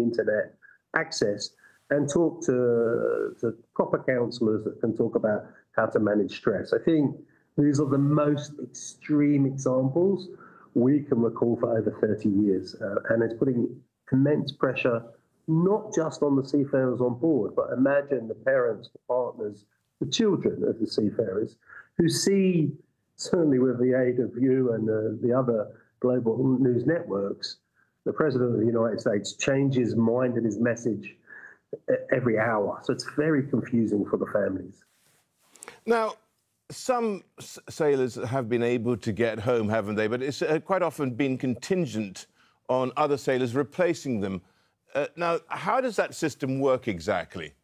internet access and talk to proper counsellors that can talk about how to manage stress. I think these are the most extreme examples we can recall for over 30 years, and it's putting immense pressure not just on the seafarers on board, but imagine the parents, the partners, the children of the seafarers who see, certainly with the aid of you and the other global news networks, the President of the United States change his mind and his message every hour. So it's very confusing for the families. Now, some sailors have been able to get home, haven't they? But it's quite often been contingent on other sailors replacing them. Now, how does that system work exactly?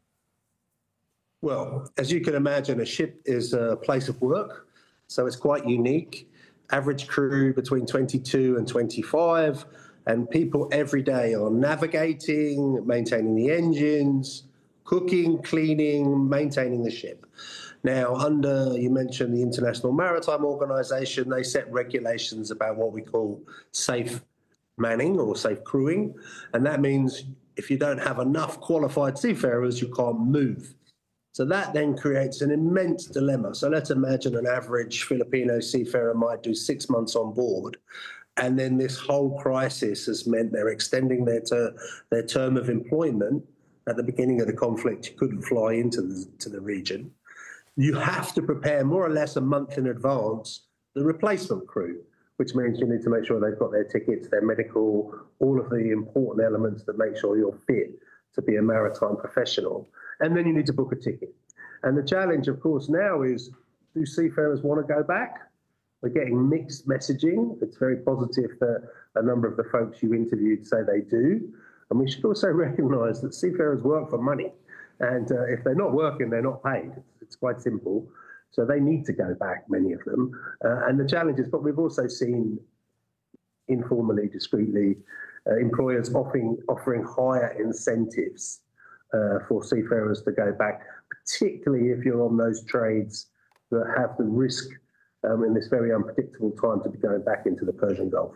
Well, as you can imagine, a ship is a place of work, so it's quite unique. Average crew between 22 and 25, and people every day are navigating, maintaining the engines, cooking, cleaning, maintaining the ship. Now, you mentioned the International Maritime Organization, they set regulations about what we call safe manning or safe crewing, and that means if you don't have enough qualified seafarers, you can't move. So that then creates an immense dilemma. So let's imagine an average Filipino seafarer might do 6 months on board, and then this whole crisis has meant they're extending their term of employment. At the beginning of the conflict, you couldn't fly into the region. You have to prepare more or less a month in advance the replacement crew, which means you need to make sure they've got their tickets, their medical, all of the important elements that make sure you're fit to be a maritime professional. And then you need to book a ticket. And the challenge, of course, now is, do seafarers want to go back? We're getting mixed messaging. It's very positive that a number of the folks you interviewed say they do. And we should also recognise that seafarers work for money. And if they're not working, they're not paid. It's quite simple. So they need to go back, many of them. And the challenge is, but we've also seen informally, discreetly, employers offering higher incentives for seafarers to go back, particularly if you're on those trades that have the risk in this very unpredictable time to be going back into the Persian Gulf.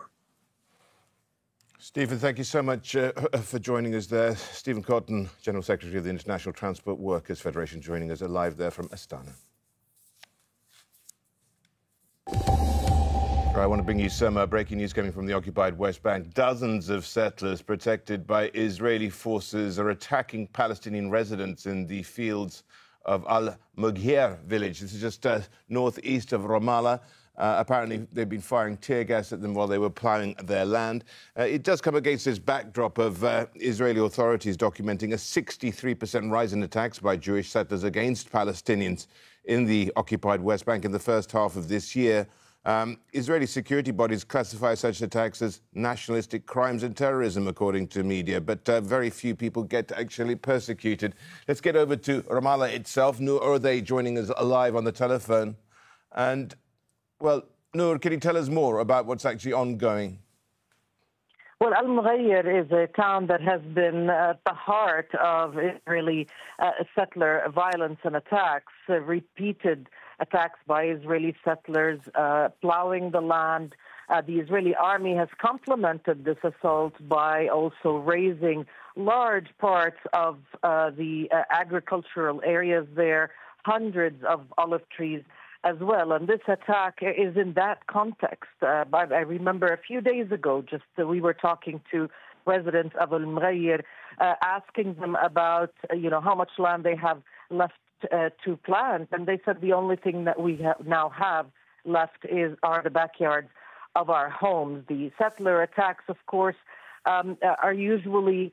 Stephen, thank you so much for joining us there. Stephen Cotton, General Secretary of the International Transport Workers Federation, joining us live there from Astana. I want to bring you some breaking news coming from the occupied West Bank. Dozens of settlers protected by Israeli forces are attacking Palestinian residents in the fields of Al-Mughir village. This is just northeast of Ramallah. Apparently, they've been firing tear gas at them while they were ploughing their land. It does come against this backdrop of Israeli authorities documenting a 63% rise in attacks by Jewish settlers against Palestinians in the occupied West Bank in the first half of this year. Israeli security bodies classify such attacks as nationalistic crimes and terrorism, according to media, but very few people get actually persecuted. Let's get over to Ramallah itself. Noor Uday joining us live on the telephone. And, well, Noor, can you tell us more about what's actually ongoing? Well, Al-Mughir is a town that has been at the heart of Israeli settler violence and attacks, repeated attacks by Israeli settlers plowing the land. The Israeli army has complemented this assault by also razing large parts of the agricultural areas there, hundreds of olive trees as well. And this attack is in that context. I remember a few days ago, we were talking to residents of Al-Mughir, asking them about, how much land they have left to plant, and they said the only thing that we now have left are the backyards of our homes. The settler attacks, of course, are usually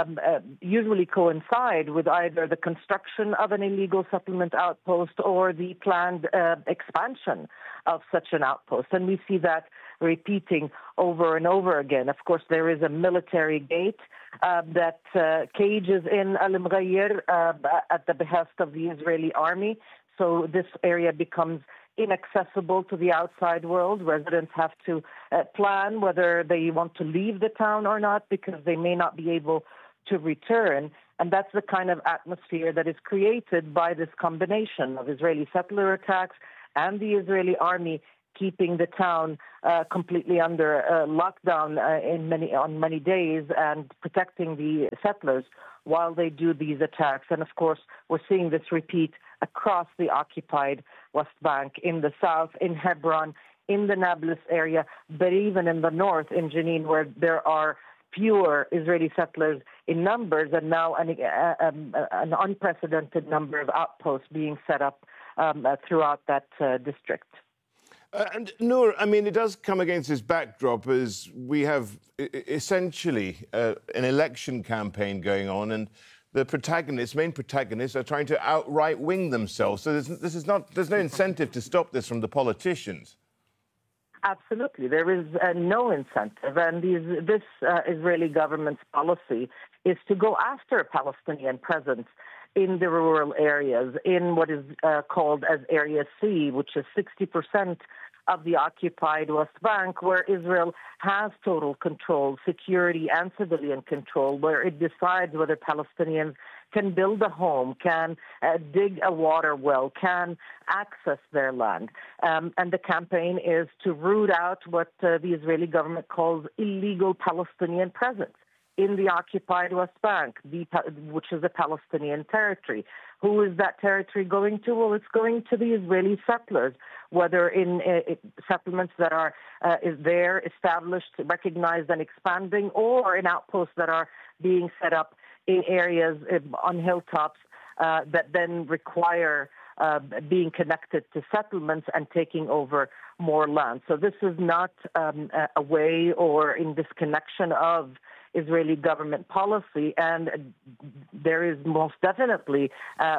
coincide with either the construction of an illegal settlement outpost or the planned expansion of such an outpost, and we see that repeating over and over again. Of course, there is a military gate that cages in Al-Mughir at the behest of the Israeli army. So this area becomes inaccessible to the outside world. Residents have to plan whether they want to leave the town or not because they may not be able to return. And that's the kind of atmosphere that is created by this combination of Israeli settler attacks and the Israeli army keeping the town completely under lockdown on many days and protecting the settlers while they do these attacks. And of course, we're seeing this repeat across the occupied West Bank, in the south, in Hebron, in the Nablus area, but even in the north, in Jenin, where there are fewer Israeli settlers in numbers, and now an unprecedented number of outposts being set up throughout that district. And Noor, I mean, it does come against this backdrop as we have essentially an election campaign going on, and the main protagonists, are trying to outright wing themselves. So there's no incentive to stop this from the politicians. Absolutely. There is no incentive. And this Israeli government's policy is to go after Palestinian presence in the rural areas, in what is called as Area C, which is 60% of the occupied West Bank, where Israel has total control, security and civilian control, where it decides whether Palestinians can build a home, can dig a water well, can access their land. And the campaign is to root out what the Israeli government calls illegal Palestinian presence in the occupied West Bank, which is a Palestinian territory. Who is that territory going to? Well, it's going to the Israeli settlers, whether in settlements that are there, established, recognized and expanding, or in outposts that are being set up in areas on hilltops that then require being connected to settlements and taking over more land. So this is not a way or in disconnection of Israeli government policy, and there is most definitely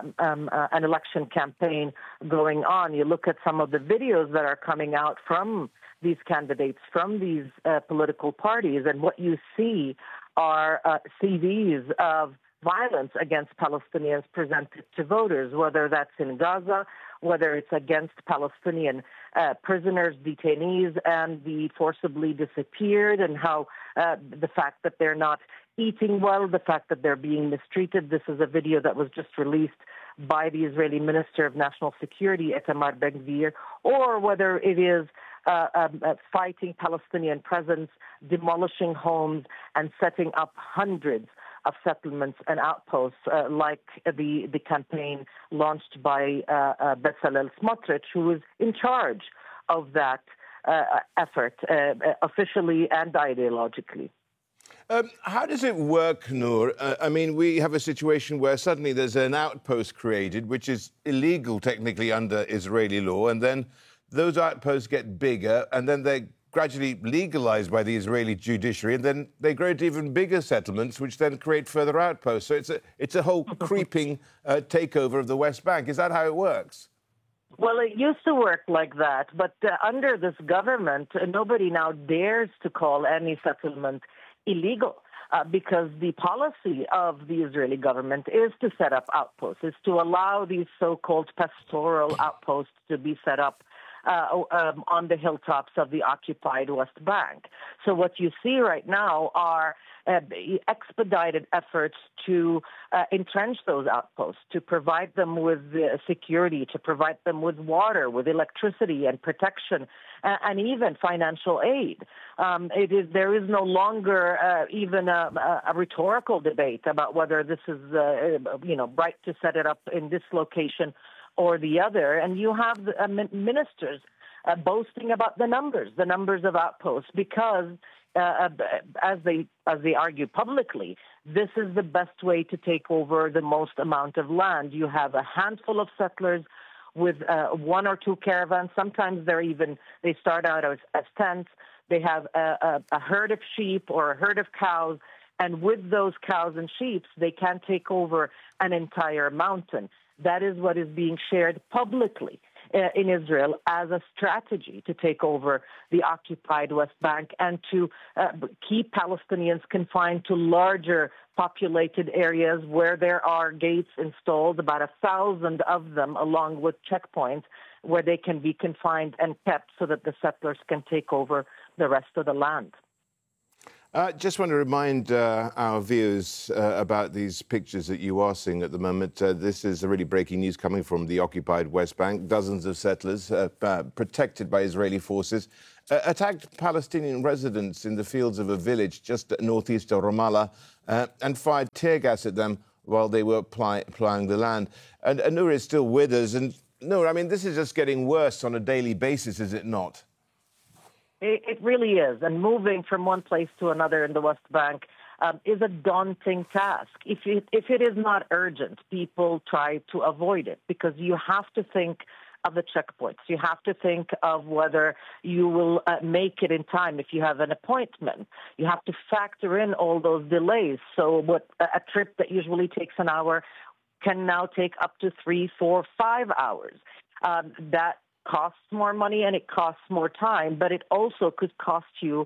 an election campaign going on. You look at some of the videos that are coming out from these candidates, from these political parties, and what you see are CVs of violence against Palestinians presented to voters, whether that's in Gaza, whether it's against Palestinian prisoners, detainees, and the forcibly disappeared, and how the fact that they're not eating well, the fact that they're being mistreated. This is a video that was just released by the Israeli Minister of National Security, Itamar Ben-Gvir, or whether it is fighting Palestinian presence, demolishing homes, and setting up hundreds of settlements and outposts, like the campaign launched by Bezalel Smotrich, who is in charge of that effort, officially and ideologically. How does it work, Noor? I mean, we have a situation where suddenly there's an outpost created, which is illegal technically under Israeli law, and then those outposts get bigger, and then they're gradually legalized by the Israeli judiciary, and then they grow to even bigger settlements, which then create further outposts. So it's a whole creeping takeover of the West Bank. Is that how it works? Well, it used to work like that, but under this government, nobody now dares to call any settlement illegal. Because the policy of the Israeli government is to set up outposts, is to allow these so-called pastoral outposts to be set up on the hilltops of the occupied West Bank. So what you see right now are expedited efforts to entrench those outposts, to provide them with security, to provide them with water, with electricity and protection, and even financial aid. There is no longer even a rhetorical debate about whether this is right to set it up in this location or the other, and you have ministers boasting about the numbers of outposts, because as they argue publicly, this is the best way to take over the most amount of land. You have a handful of settlers with one or two caravans. Sometimes they start out as tents. They have a herd of sheep or a herd of cows, and with those cows and sheep, they can take over an entire mountain. That is what is being shared publicly in Israel as a strategy to take over the occupied West Bank and to keep Palestinians confined to larger populated areas where there are gates installed, about 1,000 of them, along with checkpoints, where they can be confined and kept so that the settlers can take over the rest of the land. Just want to remind our viewers about these pictures that you are seeing at the moment. This is really breaking news coming from the occupied West Bank. Dozens of settlers, protected by Israeli forces, attacked Palestinian residents in the fields of a village just northeast of Ramallah and fired tear gas at them while they were plying the land. And Noor is still with us. And Noor, I mean, this is just getting worse on a daily basis, is it not? It really is. And moving from one place to another in the West Bank is a daunting task. If it is not urgent, people try to avoid it because you have to think of the checkpoints. You have to think of whether you will make it in time if you have an appointment. You have to factor in all those delays. So what a trip that usually takes an hour can now take up to 3, 4, 5 hours. That costs more money and it costs more time, but it also could cost you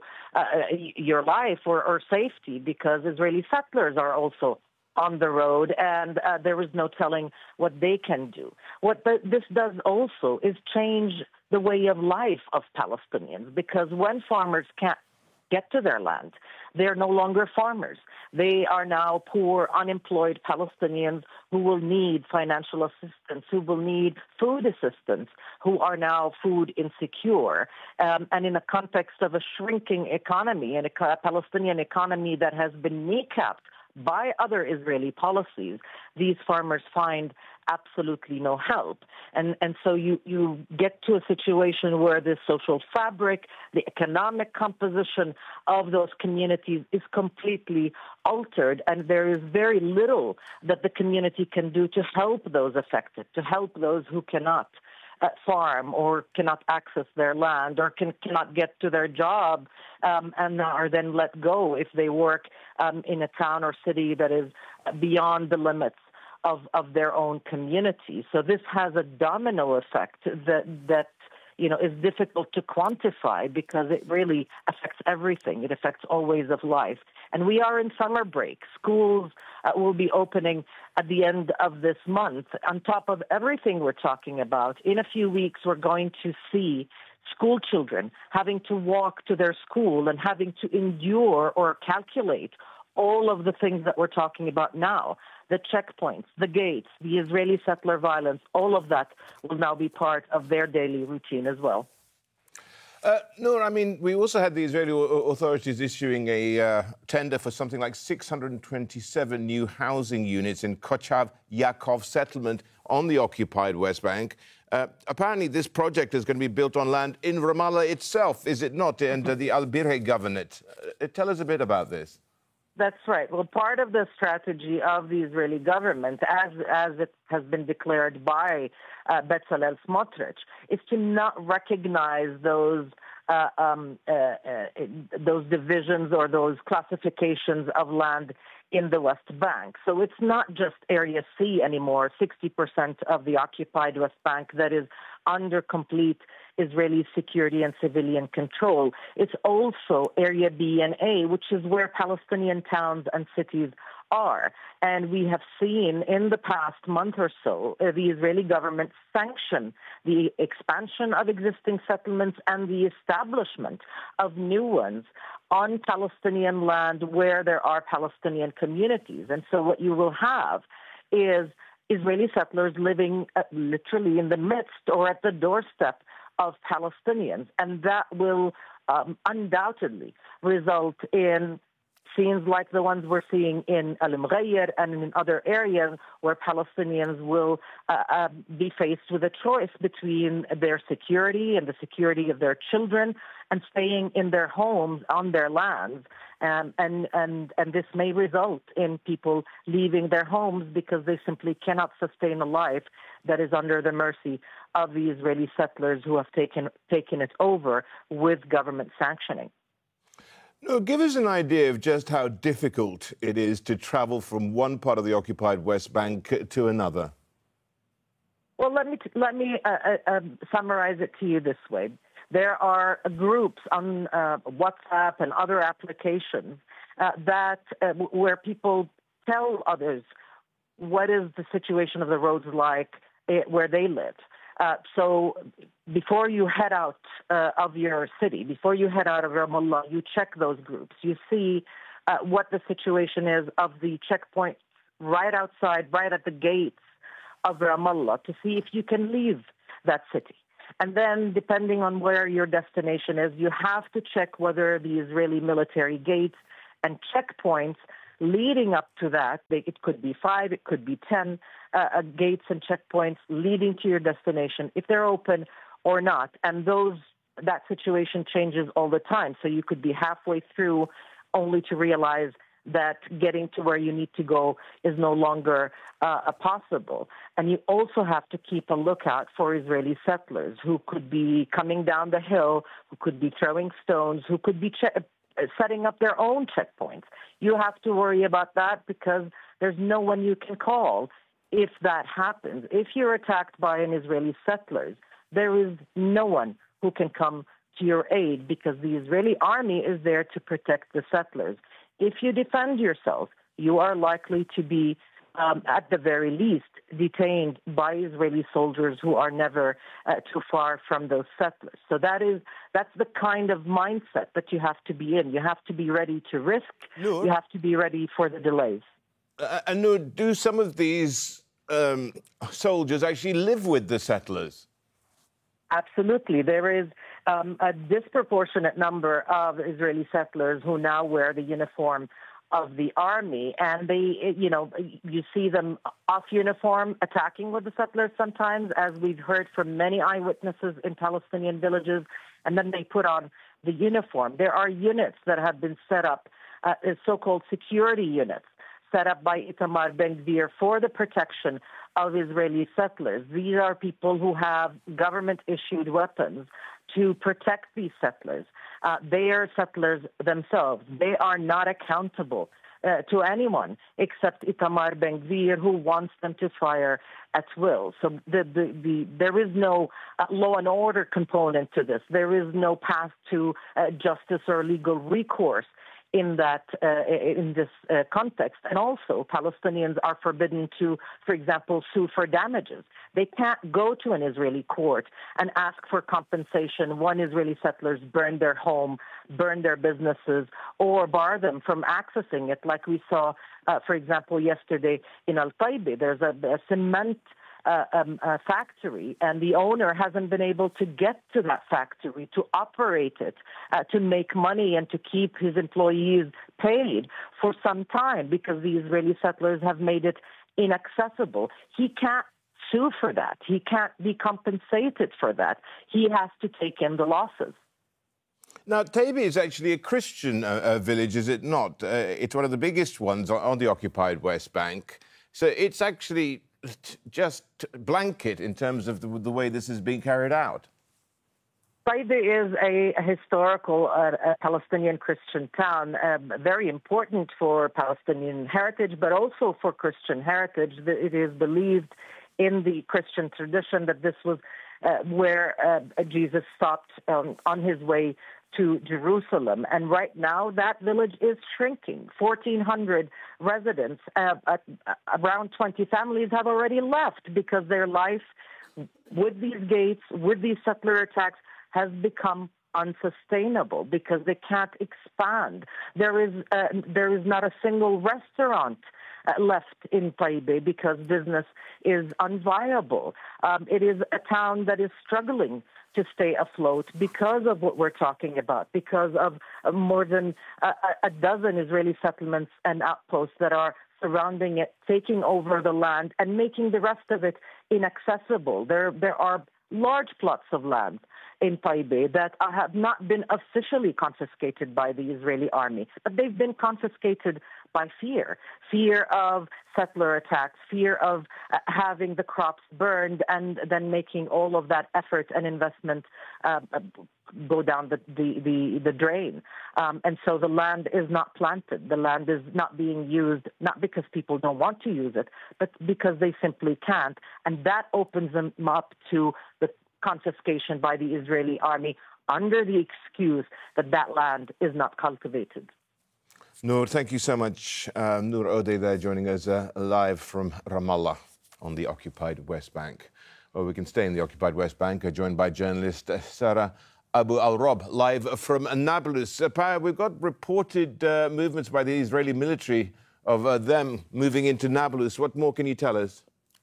your life or safety because Israeli settlers are also on the road and there is no telling what they can do. What this does also is change the way of life of Palestinians because when farmers can't get to their land, they're no longer farmers. They are now poor, unemployed Palestinians who will need financial assistance, who will need food assistance, who are now food insecure. And in the context of a shrinking economy and a Palestinian economy that has been kneecapped by other Israeli policies, these farmers find absolutely no help. And so you get to a situation where the social fabric, the economic composition of those communities is completely altered, and there is very little that the community can do to help those affected, to help those who cannot farm or cannot access their land or cannot get to their job and are then let go if they work in a town or city that is beyond the limits of their own community. So this has a domino effect that is difficult to quantify because it really affects everything. It affects all ways of life. And we are in summer break. Schools will be opening at the end of this month. On top of everything we're talking about, in a few weeks, we're going to see school children having to walk to their school and having to endure or calculate all of the things that we're talking about now, the checkpoints, the gates, the Israeli settler violence, all of that will now be part of their daily routine as well. Noor, I mean, we also had the Israeli authorities issuing a tender for something like 627 new housing units in Kochav Yaakov settlement on the occupied West Bank. Apparently, this project is going to be built on land in Ramallah itself, is it not? And the Al-Birhe governorate. Tell us a bit about this. That's right. Well, part of the strategy of the Israeli government, as it has been declared by Bezalel Smotrich, is to not recognize those divisions or those classifications of land in the West Bank. So it's not just Area C anymore, 60% of the occupied West Bank that is under complete Israeli security and civilian control. It's also Area B and A, which is where Palestinian towns and cities are. And we have seen in the past month or so, the Israeli government sanction the expansion of existing settlements and the establishment of new ones on Palestinian land where there are Palestinian communities. And so what you will have is Israeli settlers living literally in the midst or at the doorstep of Palestinians. And that will undoubtedly result in scenes like the ones we're seeing in Al-Mughayyir and in other areas where Palestinians will be faced with a choice between their security and the security of their children and staying in their homes on their lands. And this may result in people leaving their homes because they simply cannot sustain a life that is under the mercy of the Israeli settlers who have taken it over with government sanctioning. No, give us an idea of just how difficult it is to travel from one part of the occupied West Bank to another. Well, let me summarize it to you this way. There are groups on WhatsApp and other applications where people tell others what is the situation of the roads like where they live. So before you head out of your city, before you head out of Ramallah, you check those groups. You see what the situation is of the checkpoint right outside, right at the gates of Ramallah, to see if you can leave that city. And then, depending on where your destination is, you have to check whether the Israeli military gates and checkpoints leading up to that, it could be 5, it could be 10 gates and checkpoints leading to your destination, if they're open or not. And that situation changes all the time. So you could be halfway through only to realize that getting to where you need to go is no longer possible. And you also have to keep a lookout for Israeli settlers who could be coming down the hill, who could be throwing stones, who could be setting up their own checkpoints. You have to worry about that because there's no one you can call if that happens. If you're attacked by an Israeli settlers, there is no one who can come to your aid because the Israeli army is there to protect the settlers. If you defend yourself, you are likely to be, at the very least, detained by Israeli soldiers who are never too far from those settlers. So that's the kind of mindset that you have to be in. You have to be ready to risk. Noor, you have to be ready for the delays. And Noor, do some of these soldiers actually live with the settlers? Absolutely. There is a disproportionate number of Israeli settlers who now wear the uniform of the army, and you see them off uniform attacking with the settlers sometimes, as we've heard from many eyewitnesses in Palestinian villages, and then they put on the uniform. There are units that have been set up, so-called security units, set up by Itamar Ben-Gvir for the protection of Israeli settlers. These are people who have government-issued weapons to protect these settlers. They are settlers themselves. They are not accountable to anyone except Itamar Ben-Gvir, who wants them to fire at will. So there is no law and order component to this. There is no path to justice or legal recourse in this context. And also, Palestinians are forbidden to, for example, sue for damages. They can't go to an Israeli court and ask for compensation when Israeli settlers burn their home, burn their businesses, or bar them from accessing it, like we saw, for example, yesterday in Al-Taibi. There's a cement factory, and the owner hasn't been able to get to that factory to operate it, to make money and to keep his employees paid for some time because the Israeli settlers have made it inaccessible. He can't sue for that. He can't be compensated for that. He has to take in the losses. Now, Taibi is actually a Christian village, is it not? It's one of the biggest ones on the occupied West Bank. So it's actually just blanket in terms of the way this is being carried out. Taibi is a historical Palestinian Christian town, very important for Palestinian heritage, but also for Christian heritage. It is believed in the Christian tradition that this was where Jesus stopped on his way to Jerusalem. And right now, that village is shrinking. 1,400 residents, around 20 families have already left because their life with these gates, with these settler attacks, has become unsustainable because they can't expand. There is not a single restaurant left in Taibi because business is unviable. It is a town that is struggling to stay afloat because of what we're talking about, because of more than a dozen Israeli settlements and outposts that are surrounding it, taking over the land and making the rest of it inaccessible. There are large plots of land in Taibi that have not been officially confiscated by the Israeli army, but they've been confiscated by fear of settler attacks, fear of having the crops burned and then making all of that effort and investment go down the drain. And so the land is not planted. The land is not being used, not because people don't want to use it, but because they simply can't. And that opens them up to the confiscation by the Israeli army under the excuse that that land is not cultivated. Noor, thank you so much. Noor Odeh there joining us live from Ramallah on the occupied West Bank. Well, we can stay in the occupied West Bank, joined by journalist Sarah Abu Al-Rob, live from Nablus. We've got reported movements by the Israeli military of them moving into Nablus. What more can you tell us?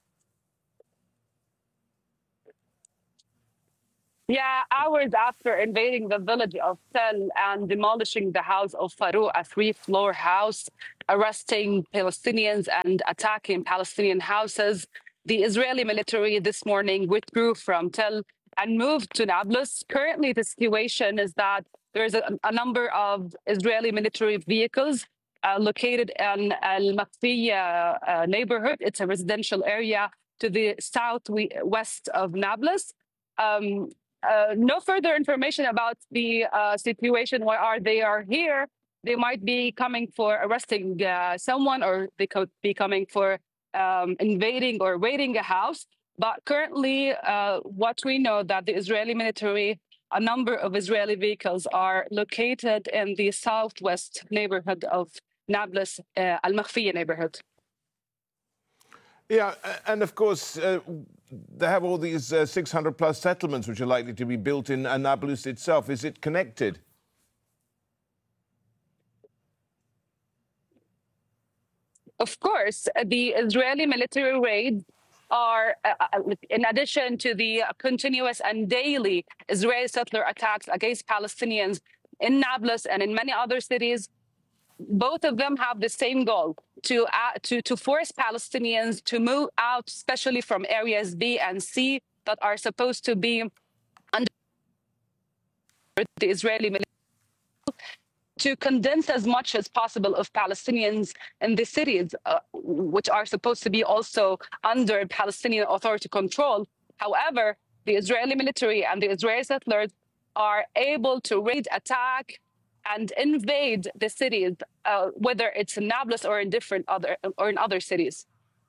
Yeah, hours after invading the village of Tel and demolishing the house of Farouk, a three-floor house, arresting Palestinians and attacking Palestinian houses, the Israeli military this morning withdrew from Tel and moved to Nablus. Currently, the situation is that there's a number of Israeli military vehicles located in Al-Maqfiya neighborhood. It's a residential area to the southwest of Nablus. No further information about the situation. Why are they here? They might be coming for arresting someone, or they could be coming for invading or raiding a house. But currently, what we know that the Israeli military, a number of Israeli vehicles are located in the southwest neighborhood of Nablus, Al-Maqfiya neighborhood. Yeah, and of course, they have all these 600-plus settlements which are likely to be built in Nablus itself. Is it connected? Of course, the Israeli military raids are, in addition to the continuous and daily Israeli settler attacks against Palestinians in Nablus and in many other cities, both of them have the same goal, to force Palestinians to move out, especially from areas B and C that are supposed to be under the Israeli military, to condense as much as possible of Palestinians in the cities, which are supposed to be also under Palestinian Authority control. However, the Israeli military and the Israeli settlers are able to raid, attack, and invade the cities, whether it's in Nablus or in other cities.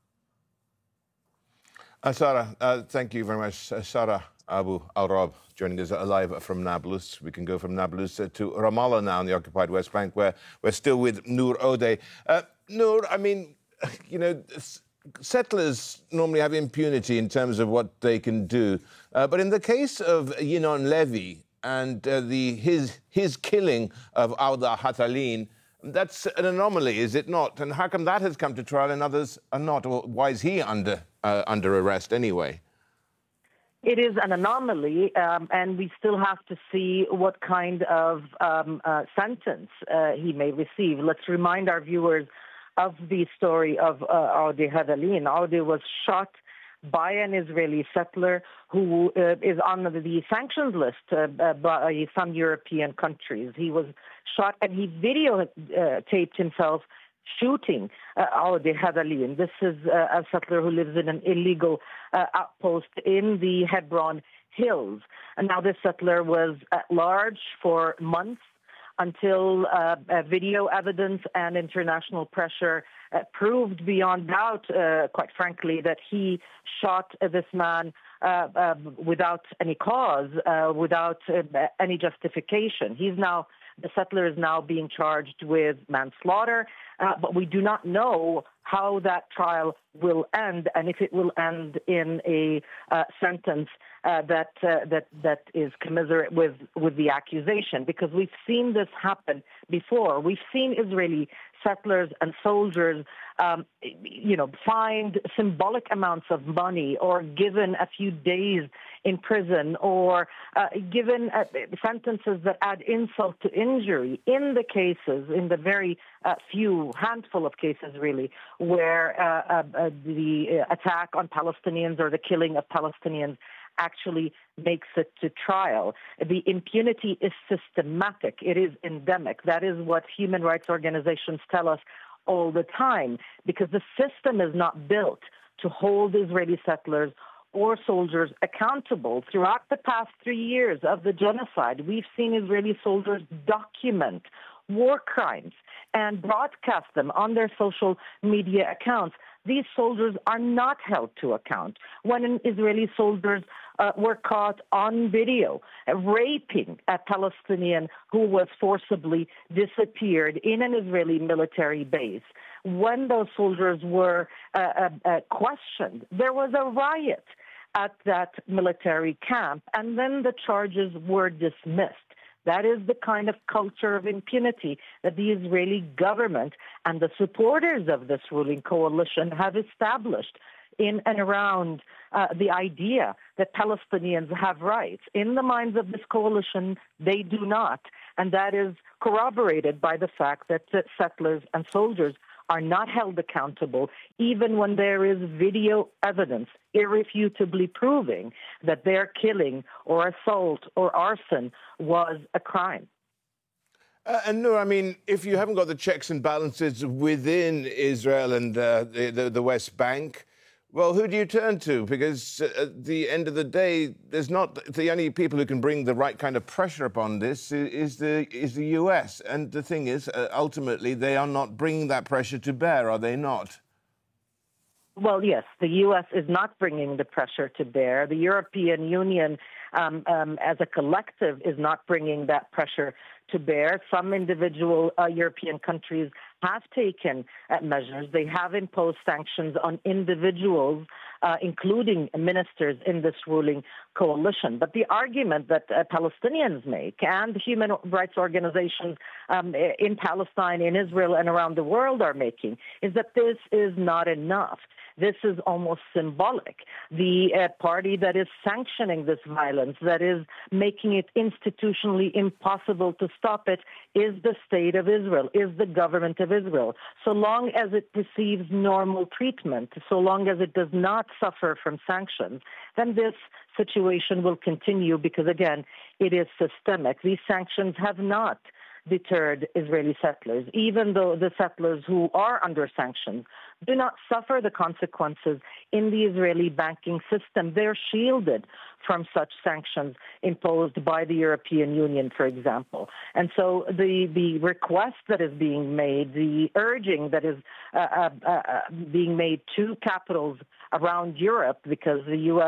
Sarah, thank you very much. Sarah Abu Al-Rob joining us live from Nablus. We can go from Nablus to Ramallah now in the occupied West Bank, where we're still with Noor Odeh. Noor, I mean, you know, settlers normally have impunity in terms of what they can do. But in the case of Yinon Levy and his killing of Auda Hatalin, that's an anomaly, is it not? And how come that has come to trial and others are not? Or why is he under arrest anyway? It is an anomaly, and we still have to see what kind of sentence he may receive. Let's remind our viewers of the story of Auda Hatalin. Auda was shot by an Israeli settler who is on the sanctions list by some European countries. He was shot and he videotaped himself shooting Auda Hatalin. This is a settler who lives in an illegal outpost in the Hebron Hills. And now this settler was at large for months until video evidence and international pressure proved beyond doubt, quite frankly, that he shot this man without any cause, without any justification. The settler is now being charged with manslaughter, but we do not know how that trial will end and if it will end in a sentence that is commensurate with the accusation, because we've seen this happen before. We've seen Israeli settlers and soldiers fined symbolic amounts of money or given a few days in prison or given sentences that add insult to injury in the very few handful of cases, really, where the attack on Palestinians or the killing of Palestinians actually makes it to trial. The impunity is systematic. It is endemic. That is what human rights organizations tell us all the time, because the system is not built to hold Israeli settlers or soldiers accountable. Throughout the past 3 years of the genocide, we've seen Israeli soldiers document war crimes and broadcast them on their social media accounts. These soldiers are not held to account. When Israeli soldiers were caught on video raping a Palestinian who was forcibly disappeared in an Israeli military base, when those soldiers were questioned, there was a riot. at that military camp, and then the charges were dismissed. That is the kind of culture of impunity that the Israeli government and the supporters of this ruling coalition have established in and around the idea that Palestinians have rights. In the minds of this coalition, they do not. And that is corroborated by the fact that settlers and soldiers are not held accountable, even when there is video evidence irrefutably proving that their killing or assault or arson was a crime. And Noor, I mean, if you haven't got the checks and balances within Israel and the West Bank, well, who do you turn to? Because at the end of the day, there's not the only people who can bring the right kind of pressure upon this is the US. And the thing is, ultimately, they are not bringing that pressure to bear, are they not? Well, yes, the U.S. is not bringing the pressure to bear. The European Union, as a collective, is not bringing that pressure to bear. Some individual European countries have taken measures. They have imposed sanctions on individuals, including ministers in this ruling coalition. But the argument that Palestinians make and human rights organizations in Palestine, in Israel, and around the world are making is that this is not enough. This is almost symbolic. The party that is sanctioning this violence, that is making it institutionally impossible to stop it, is the state of Israel, is the government of Israel. So long as it receives normal treatment, so long as it does not suffer from sanctions, then this situation will continue because, again, it is systemic. These sanctions have not deterred Israeli settlers, even though the settlers who are under sanctions do not suffer the consequences in the Israeli banking system. They're shielded from such sanctions imposed by the European Union, for example. And so the request that is being made, the urging that is being made to capitals around Europe, because the U.S.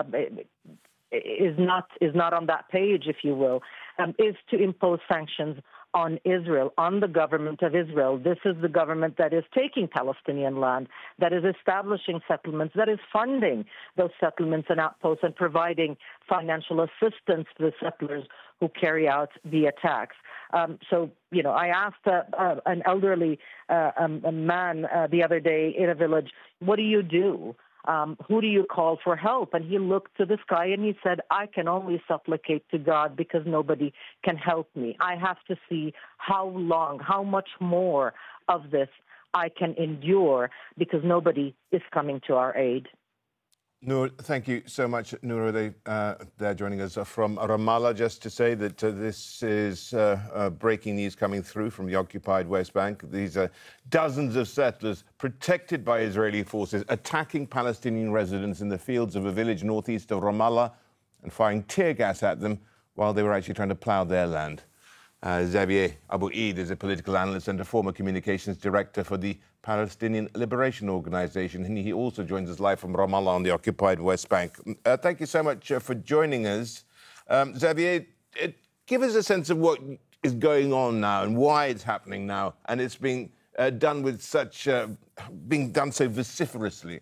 is not on that page, if you will, is to impose sanctions on Israel, on the government of Israel. This is the government that is taking Palestinian land, that is establishing settlements, that is funding those settlements and outposts and providing financial assistance to the settlers who carry out the attacks. I asked an elderly man the other day in a village, what do you do? Who do you call for help? And he looked to the sky and he said, I can only supplicate to God because nobody can help me. I have to see how long, how much more of this I can endure because nobody is coming to our aid. Noor, thank you so much, Noor. They're joining us from Ramallah. Just to say that this is breaking news coming through from the occupied West Bank. These are dozens of settlers protected by Israeli forces attacking Palestinian residents in the fields of a village northeast of Ramallah and firing tear gas at them while they were actually trying to plough their land. Xavier Abu Eid is a political analyst and a former communications director for the Palestinian Liberation Organization, and he also joins us live from Ramallah on the occupied West Bank. Thank you so much for joining us. Xavier, give us a sense of what is going on now and why it's happening now, and it's being done with being done so vociferously.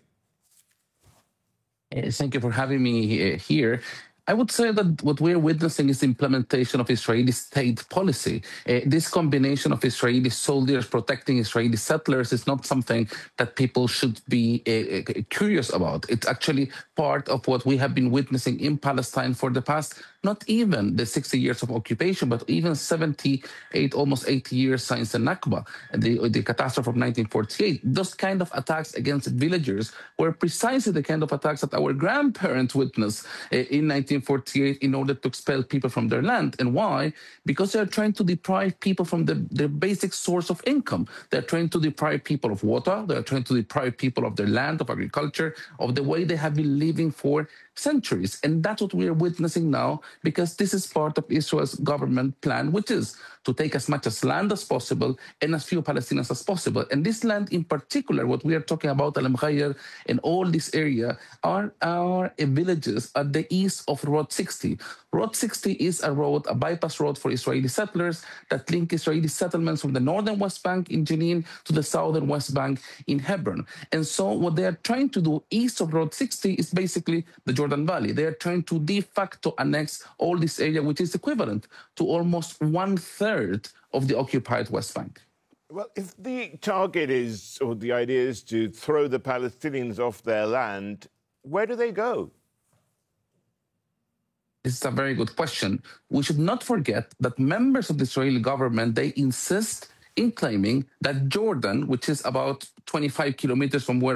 Thank you for having me here. I would say that what we're witnessing is the implementation of Israeli state policy. This combination of Israeli soldiers protecting Israeli settlers is not something that people should be curious about. It's actually part of what we have been witnessing in Palestine for the past, not even the 60 years of occupation, but even 78, almost 80 years since the Nakba, the catastrophe of 1948. Those kind of attacks against villagers were precisely the kind of attacks that our grandparents witnessed in 1948 in order to expel people from their land. And why? Because they're trying to deprive people from their basic source of income. They're trying to deprive people of water. They're trying to deprive people of their land, of agriculture, of the way they have been living for centuries. And that's what we are witnessing now, because this is part of Israel's government plan, which is to take as much as land as possible and as few Palestinians as possible. And this land in particular, what we are talking about, Al Mughayyir and all this area, are villages at the east of Road 60. Road 60 is a bypass road for Israeli settlers that link Israeli settlements from the northern West Bank in Jenin to the southern West Bank in Hebron. And so what they are trying to do east of Road 60 is basically the Jordan Valley. They are trying to de facto annex all this area, which is equivalent to almost 1/3 of the occupied West Bank. Well, if the target is, or the idea is to throw the Palestinians off their land, where do they go? This is a very good question. We should not forget that members of the Israeli government, they insist in claiming that Jordan, which is about 25 kilometers from where